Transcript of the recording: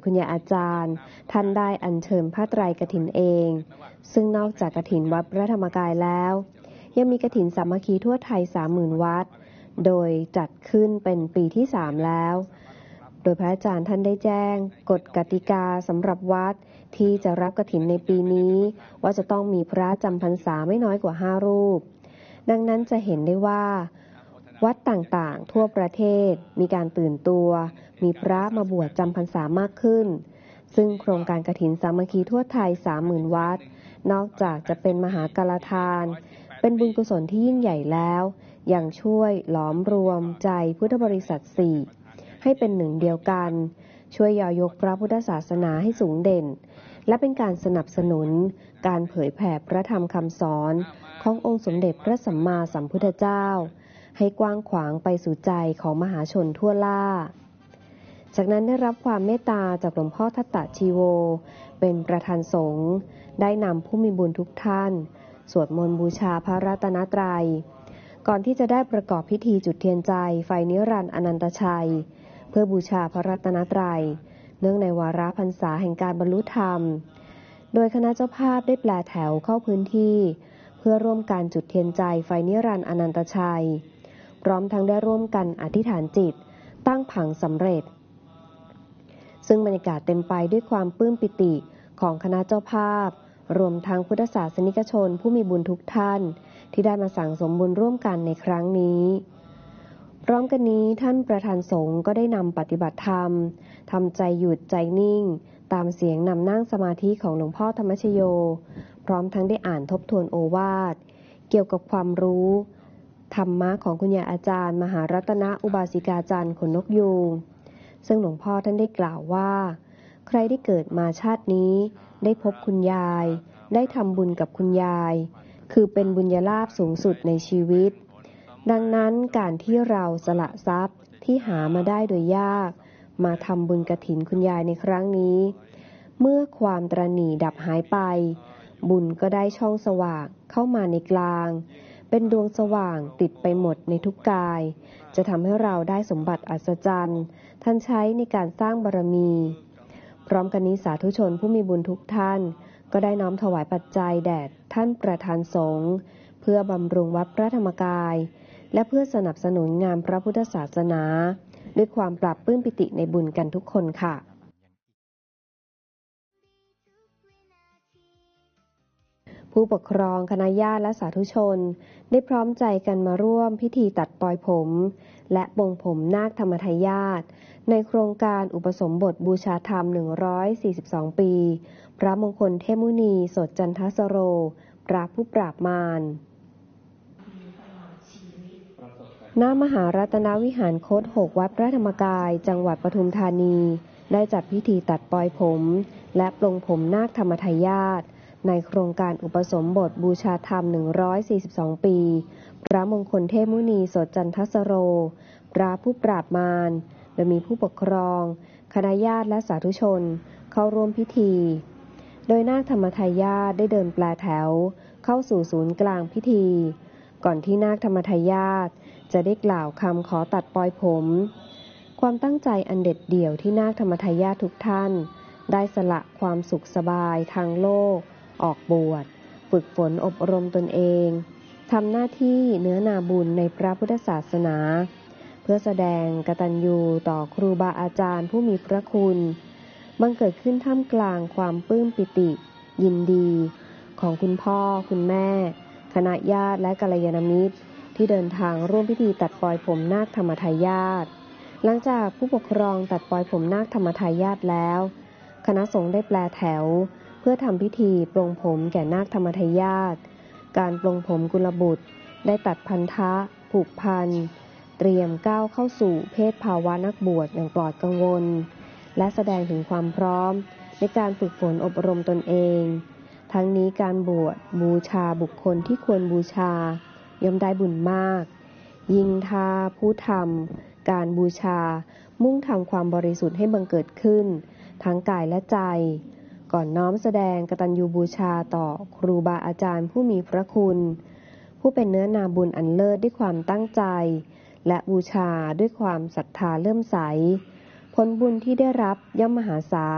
คุณยายอาจารย์ท่านได้อัญเชิญผ้าไตรกฐินเองซึ่งนอกจากกฐินวัดพระธรรมกายแล้วยังมีกฐินสามัคคีทั่วไทย 30,000 วัดโดยจัดขึ้นเป็นปีที่ 3 แล้วโดยพระอาจารย์ท่านได้แจ้งกฎกติกาสำหรับวัดที่จะรับกฐินในปีนี้ว่าจะต้องมีพระจำพรรษาไม่น้อยกว่า 5 รูปดังนั้นจะเห็นได้ว่าวัดต่างๆทั่วประเทศมีการตื่นตัวมีพระมาบวชจำพรรษามากขึ้นซึ่งโครงการกฐินสามัคคีทั่วไทย 30,000 วัดนอกจากจะเป็นมหากาฬทานเป็นบุญกุศลที่ยิ่งใหญ่แล้วยังช่วยหลอมรวมใจพุทธบริษัท 4ให้เป็นหนึ่งเดียวกันช่วยย่อยกพระพุทธศาสนาให้สูงเด่นและเป็นการสนับสนุนการเผยแผ่พระธรรมคำสอนขององค์สมเด็จพระสัมมาสัมพุทธเจ้าให้กว้างขวางไปสู่ใจของมหาชนทั่วล่าจากนั้นได้รับความเมตตาจากหลวงพ่อทัตตชีโวเป็นประธานสงฆ์ได้นำผู้มีบุญทุกท่านสวดมนต์บูชาพระรัตนตรัยก่อนที่จะได้ประกอบพิธีจุดเทียนใจไฟนิรันดร์อนันตชัยเพื่อบูชาพระรัตนตรัยเนื่องในวาระพรรษาแห่งการบรรลุธรรมโดยคณะเจ้าภาพได้แปลแถวเข้าพื้นที่เพื่อร่วมการจุดเทียนใจไฟนิรันดร์อนันตชัยพร้อมทั้งได้ร่วมกันอธิษฐานจิตตั้งผังสำเร็จซึ่งบรรยากาศเต็มไปด้วยความปลื้มปิติของคณะเจ้าภาพรวมทั้งพุทธศาสนิกชนผู้มีบุญทุกท่านที่ได้มาสั่งสมบุญร่วมกันในครั้งนี้พร้อมกันนี้ท่านประธานสงฆ์ก็ได้นำปฏิบัติธรรมทำใจหยุดใจนิ่งตามเสียงนำนั่งสมาธิของหลวงพ่อธรรมชโยพร้อมทั้งได้อ่านทบทวนโอวาทเกี่ยวกับความรู้ธรรมะของคุณยายอาจารย์มหารัตนอุบาสิกาจารย์ขนนกยูงซึ่งหลวงพ่อท่านได้กล่าวว่าใครที่เกิดมาชาตินี้ได้พบคุณยายได้ทำบุญกับคุณยายคือเป็นบุญญาลาภสูงสุดในชีวิตดังนั้นการที่เราสละทรัพย์ที่หามาได้โดยยากมาทำบุญกฐินคุณยายในครั้งนี้เมื่อความตระหนี่ดับหายไปบุญก็ได้ช่องสว่างเข้ามาในกลางเป็นดวงสว่างติดไปหมดในทุกกายจะทำให้เราได้สมบัติอัศจรรย์ท่านใช้ในการสร้างบารมีพร้อมกันนี้สาธุชนผู้มีบุญทุกท่านก็ได้น้อมถวายปัจจัยแด่ท่านประธานสงฆ์เพื่อบำรุงวัดพระธรรมกายและเพื่อสนับสนุนงานพระพุทธศาสนาด้วยความปรับปลื้มปิติในบุญกันทุกคนค่ะผู้ปกครองคณะญาติและสาธุชนได้พร้อมใจกันมาร่วมพิธีตัดปลอยผมและปลงผมนาคธรรมทายาทในโครงการอุปสมบทบูชาธรรม142 ปีพระมงคลเทพมุนีสดจันทสโรพระผู้ปราบมารณมหารัตนวิหารคต 6 วัดพระธรรมกายจังหวัดปทุมธานีได้จัดพิธีตัดปลอยผมและปลงผมนาคธรรมทายาทในโครงการอุปสมบทบูชาธรรม142 ปีพระมงคลเทพมุนีสดจันทสโรพระผู้ปราบมารโดยมีผู้ปกครองคณะญาติและสาธุชนเข้าร่วมพิธีโดยนาคธรรมทายาทได้เดินแปลแถวเข้าสู่ศูนย์กลางพิธีก่อนที่นาคธรรมทายาทจะได้กล่าวคำขอตัดปลอยผมความตั้งใจอันเด็ดเดี่ยวที่นาคธรรมทายาททุกท่านได้สละความสุขสบายทางโลกออกบวชฝึกฝนอบรมตนเองทำหน้าที่เนื้อนาบุญในพระพุทธศาสนาเพื่อแสดงกตัญญูต่อครูบาอาจารย์ผู้มีพระคุณบังเกิดขึ้นท่ามกลางความปลื้มปิติยินดีของคุณพ่อคุณแม่คณะญาติและกัลยาณมิตรที่เดินทางร่วมพิธีตัดปลอยผมนาคธรรมทายาทหลังจากผู้ปกครองตัดปลอยผมนาคธรรมทายาทแล้วคณะสงฆ์ได้แปลแถวเพื่อทำพิธีปลงผมแก่นาคธรรมทายาทการปลงผมกุลบุตรได้ตัดพันธะผูกพันเตรียมก้าวเข้าสู่เพศภาวะนักบวชอย่างปลอดกังวลและแสดงถึงความพร้อมในการฝึกฝนอบรมตนเองทั้งนี้การบวชบูชาบุคคลที่ควรบูชาย่อมได้บุญมากยิ่งถ้าผู้ทำการบูชามุ่งทำความบริสุทธิ์ให้บังเกิดขึ้นทั้งกายและใจก่อนน้อมแสดงกตัญญูบูชาต่อครูบาอาจารย์ผู้มีพระคุณผู้เป็นเนื้อนาบุญอันเลิศด้วยความตั้งใจและบูชาด้วยความศรัทธาเลื่อมใสผลบุญที่ได้รับย่อมมหาศาล